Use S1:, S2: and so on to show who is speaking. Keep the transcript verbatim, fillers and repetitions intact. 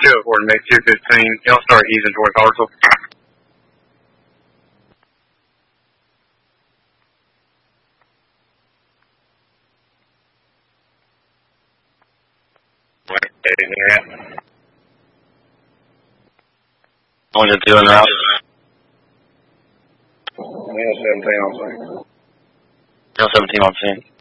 S1: two oh four to make two fifteen. Y'all start easing towards Hartselle.
S2: Only the two in the route.
S1: Yeah, seventeen on scene.
S2: seventeen on scene.